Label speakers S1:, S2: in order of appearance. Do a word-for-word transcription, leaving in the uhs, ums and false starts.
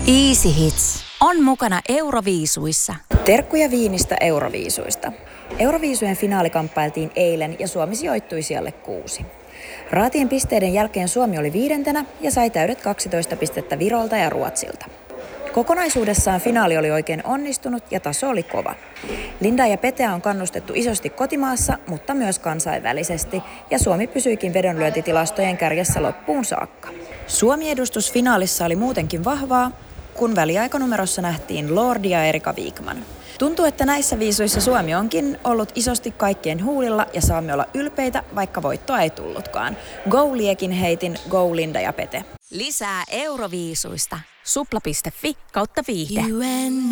S1: Easy Hits on mukana Euroviisuissa.
S2: Terkkuja Viinistä Euroviisuista. Euroviisujen finaali kamppailtiin eilen ja Suomi sijoittui sijalle kuusi. Raatien pisteiden jälkeen Suomi oli viidentenä ja sai täydet kaksitoista pistettä Virolta ja Ruotsilta. Kokonaisuudessaan finaali oli oikein onnistunut ja taso oli kova. Lindaa ja Peteä on kannustettu isosti kotimaassa, mutta myös kansainvälisesti, ja Suomi pysyikin vedonlyöntitilastojen kärjessä loppuun saakka. Suomi-edustus finaalissa oli muutenkin vahvaa, kun väliaikanumerossa nähtiin Lordi ja Erika Wigman. Tuntuu, että näissä viisuissa Suomi onkin ollut isosti kaikkien huulilla ja saamme olla ylpeitä, vaikka voittoa ei tullutkaan. Go Liekin heitin, go Linda ja Pete.
S1: Lisää Euroviisuista. Supla piste fi kautta viihde.